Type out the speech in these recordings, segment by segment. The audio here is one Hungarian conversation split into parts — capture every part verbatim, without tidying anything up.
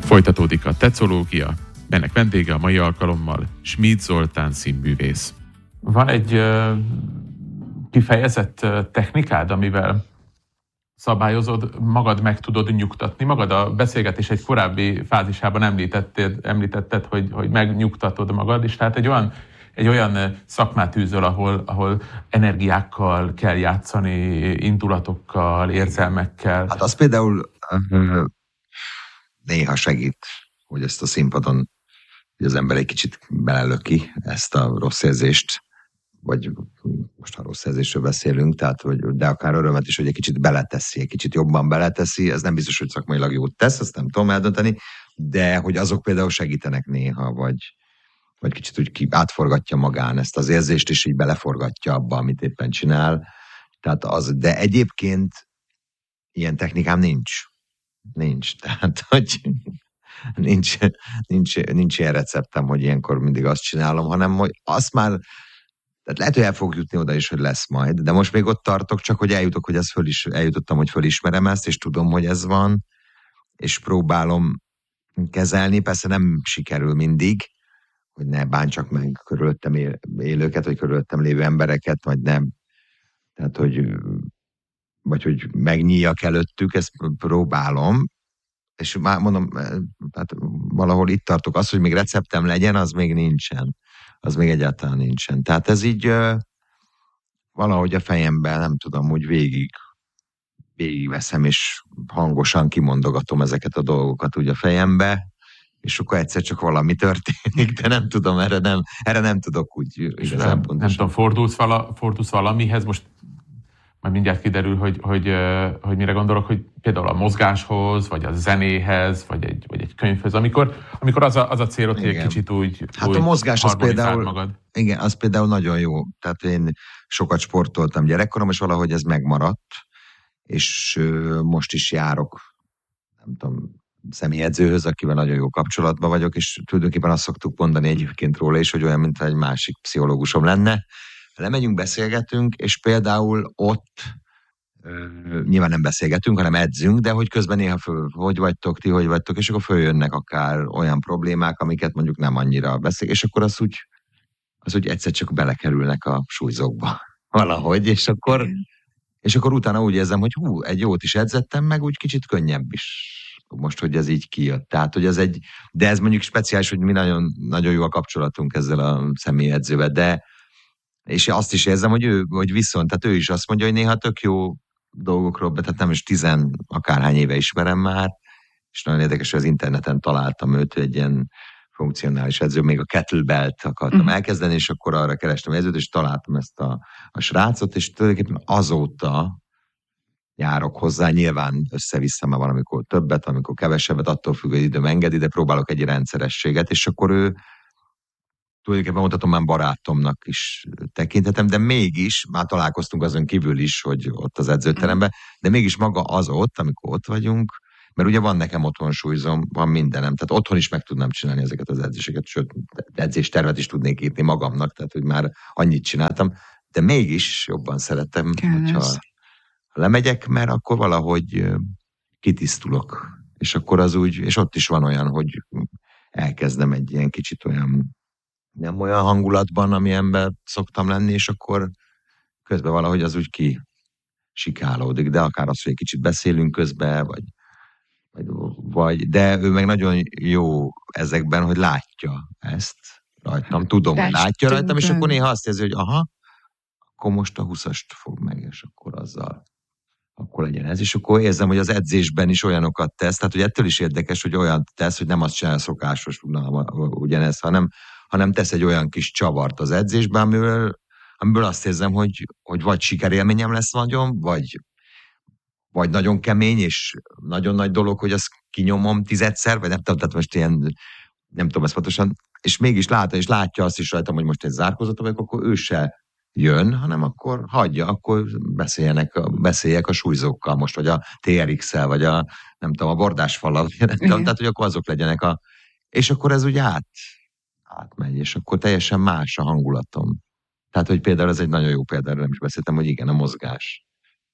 Folytatódik a tecológia, ennek vendége a mai alkalommal Schmid Zoltán színművész. Van egy uh, kifejezett uh, technikád, amivel szabályozod, magad meg tudod nyugtatni magad? A beszélgetés egy korábbi fázisában említetted, említetted hogy, hogy megnyugtatod magad, és tehát egy olyan, egy olyan szakmát űzöl, ahol, ahol energiákkal kell játszani, indulatokkal, érzelmekkel. Hát az például uh, néha segít, hogy ezt a színpadon hogy az ember egy kicsit belelöki ezt a rossz érzést, vagy most a rossz érzésről beszélünk, tehát, hogy, de akár örömet is, hogy egy kicsit beleteszi, egy kicsit jobban beleteszi, ez nem biztos, hogy szakmailag jót tesz, azt nem tudom eldönteni, de hogy azok például segítenek néha, vagy, vagy kicsit úgy ki, átforgatja magán ezt az érzést, és így beleforgatja abba, amit éppen csinál. Tehát az, de egyébként ilyen technikám nincs. Nincs. Tehát, hogy nincs, nincs, nincs ilyen receptem, hogy ilyenkor mindig azt csinálom, hanem hogy azt már, tehát lehet, hogy el fog jutni oda is, hogy lesz majd, de most még ott tartok, csak hogy eljutok, hogy ezt föl is, eljutottam, hogy fölismerem ezt, és tudom, hogy ez van, és próbálom kezelni, persze nem sikerül mindig, hogy ne bántsak meg körülöttem élőket, vagy körülöttem lévő embereket, vagy nem, tehát, hogy vagy hogy megnyíljak előttük, ezt próbálom, és már mondom, hát valahol itt tartok, az, hogy még receptem legyen, az még nincsen. Az még egyáltalán nincsen. Tehát ez így uh, valahogy a fejemben, nem tudom, úgy végig végigveszem, és hangosan kimondogatom ezeket a dolgokat úgy a fejembe, és akkor egyszer csak valami történik, de nem tudom, erre nem, erre nem tudok úgy igazán nem, pontosan. Nem tudom, fordulsz, vala, fordulsz valamihez, most majd mindjárt kiderül, hogy, hogy, hogy mire gondolok, hogy például a mozgáshoz, vagy a zenéhez, vagy egy, vagy egy könyvhöz, amikor, amikor az, a, az a célod, hogy egy kicsit úgy Hát a mozgás az például, magad. Igen, az például nagyon jó. Tehát én sokat sportoltam gyerekkorom, és valahogy ez megmaradt, és ö, most is járok, nem tudom, személyedzőhöz, akivel nagyon jó kapcsolatban vagyok, és tulajdonképpen azt szoktuk mondani egyébként róla is, hogy olyan, mint egy másik pszichológusom lenne. Lemegyünk, beszélgetünk, és például ott ö, nyilván nem beszélgetünk, hanem edzünk, de hogy közben néha föl, hogy vagytok ti, hogy vagytok, és akkor följönnek akár olyan problémák, amiket mondjuk nem annyira beszél, és akkor az úgy, az úgy egyszer csak belekerülnek a súlyzókba valahogy, és akkor, és akkor utána úgy érzem, hogy hú, egy jót is edzettem, meg úgy kicsit könnyebb is most, hogy ez így kijött. Tehát, hogy ez egy, de ez mondjuk speciális, hogy mi nagyon, nagyon jó a kapcsolatunk ezzel a személyedzővel, de és azt is érzem, hogy ő, hogy viszont, tehát ő is azt mondja, hogy néha tök jó dolgokról, tehát nem is tizen akárhány éve ismerem már, és nagyon érdekes, hogy az interneten találtam őt, egy ilyen funkcionális edző, még a kettlebell-t akartam uh-huh. elkezdeni, és akkor arra kerestem edzőt, és találtam ezt a, a srácot, és tulajdonképpen azóta járok hozzá, nyilván össze-vissza, mert van, amikor többet, amikor kevesebbet, attól függ, hogy időm engedi, de próbálok egy rendszerességet, és akkor ő tulajdonképpen mondhatom, már barátomnak is tekintetem, de mégis, már találkoztunk azon kívül is, hogy ott az edzőteremben, de mégis maga az ott, amikor ott vagyunk, mert ugye van nekem otthon súlyzom, van mindenem, tehát otthon is meg tudnám csinálni ezeket az edzéseket, sőt, edzéstervet is tudnék írni magamnak, tehát hogy már annyit csináltam, de mégis jobban szeretem, Kárlás. hogyha lemegyek, mert akkor valahogy kitisztulok, és akkor az úgy, és ott is van olyan, hogy elkezdem egy ilyen kicsit olyan nem olyan hangulatban, amilyenben szoktam lenni, és akkor közben valahogy az úgy ki sikálódik, de akár az, hogy egy kicsit beszélünk közben, vagy, vagy, vagy de ő meg nagyon jó ezekben, hogy látja ezt rajtam, tudom, hogy látja rajtam, és akkor néha azt érzi, hogy aha, akkor most a huszast fog meg, és akkor azzal akkor legyen ez, és akkor érzem, hogy az edzésben is olyanokat tesz, tehát hogy ettől is érdekes, hogy olyan tesz, hogy nem azt csinál szokásos ugyanez, hanem hanem tesz egy olyan kis csavart az edzésben, amiből, amiből azt érzem, hogy, hogy vagy sikerélményem lesz nagyon, vagy, vagy nagyon kemény, és nagyon nagy dolog, hogy azt kinyomom tizedszer, vagy nem tudom, tehát most ilyen, nem tudom ezt pontosan, és mégis látja, és látja azt is rajtam, hogy most egy zárkózatom vagyok, akkor ő se jön, hanem akkor hagyja, akkor beszéljenek, beszéljek a súlyzókkal most, vagy a té er iksszel, vagy a, nem tudom, a bordásfallal, tehát hogy akkor azok legyenek a, és akkor ez úgy át, átmegy, és akkor teljesen más a hangulatom. Tehát, hogy például ez egy nagyon jó példa, nem is beszéltem, hogy igen, a mozgás.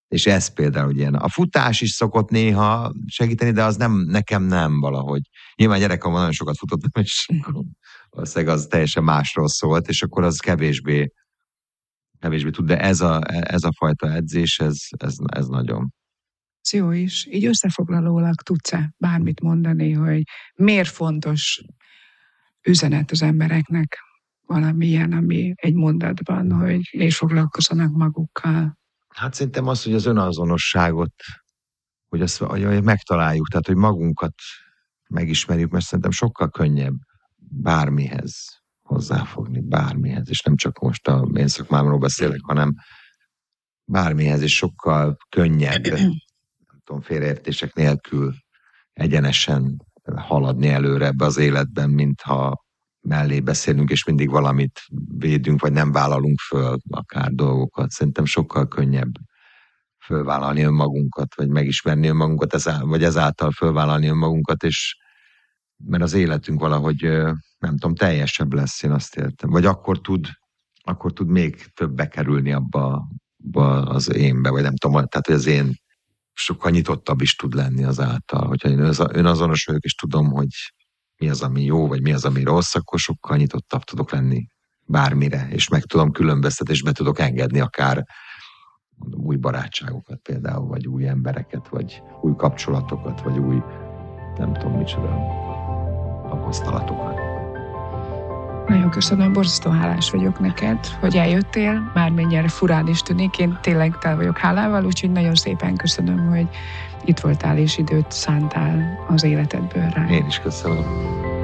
És ez például ilyen. A futás is szokott néha segíteni, de az nem, nekem nem valahogy. Nyilván gyerekkoromban nagyon sokat futottam, és valószínűleg az teljesen másról szólt, és akkor az kevésbé, kevésbé tud, de ez a, ez a fajta edzés, ez, ez, ez nagyon. Ez jó is. Így összefoglalólag tudsz-e bármit mondani, hogy miért fontos üzenet az embereknek valamilyen, ami egy mondatban, hogy és foglalkozzanak magukkal? Hát szerintem az, hogy az önazonosságot, hogy azt hogy megtaláljuk, tehát hogy magunkat megismerjük, mert szerintem sokkal könnyebb bármihez hozzáfogni, bármihez, és nem csak most a én szakmámról beszélek, hanem bármihez, és sokkal könnyebb, nem tudom, félreértések nélkül egyenesen haladni előre ebbe az életben, mintha mellé beszélünk, és mindig valamit védünk, vagy nem vállalunk föl akár dolgokat. Szerintem sokkal könnyebb fölvállalni önmagunkat, vagy megismerni önmagunkat, ezáltal, vagy ezáltal fölvállalni önmagunkat, és mert az életünk valahogy, nem tudom, teljesebb lesz, én azt értem. Vagy akkor tud, akkor tud még több bekerülni abba, abba az énbe, vagy nem tudom, tehát hogy az én sokkal nyitottabb is tud lenni azáltal, hogyha én önazonos vagyok, és tudom, hogy mi az, ami jó, vagy mi az, ami rossz, akkor sokkal nyitottabb tudok lenni bármire, és meg tudom különböztetni, és be tudok engedni akár mondom, új barátságokat például, vagy új embereket, vagy új kapcsolatokat, vagy új, nem tudom micsoda, tapasztalatokat. Nagyon köszönöm, borzasztó hálás vagyok neked, hogy eljöttél, bármennyire furán is tűnik, én tényleg tele vagyok hálával, úgyhogy nagyon szépen köszönöm, hogy itt voltál és időt szántál az életedből rá. Én is köszönöm.